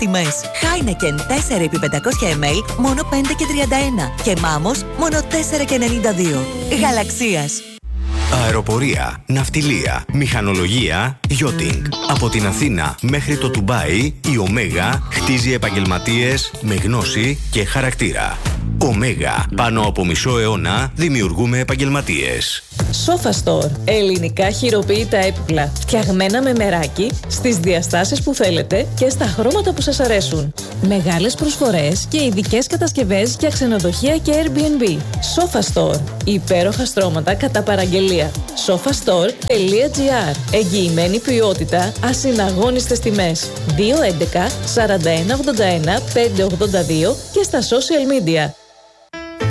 Τιμές. Heineken 4x500 ml μόνο 5,31 και Mamos μόνο 4,92. Γαλαξίας. Αεροπορία, ναυτιλία, μηχανολογία, yachting. Από την Αθήνα μέχρι το Ντουμπάι, η Ωμέγα χτίζει επαγγελματίες με γνώση και χαρακτήρα. Ωμέγα. Πάνω από μισό αιώνα δημιουργούμε επαγγελματίες. Sofa Store. Ελληνικά χειροποίητα έπιπλα. Φτιαγμένα με μεράκι, στις διαστάσεις που θέλετε και στα χρώματα που σας αρέσουν. Μεγάλες προσφορές και ειδικές κατασκευές για ξενοδοχεία και Airbnb. Sofa Store. Υπέροχα στρώματα κατά παραγγελία. sofastore.gr. Εγγυημένη ποιότητα, ασυναγώνιστες τιμές. 211 4181 582 και στα social media.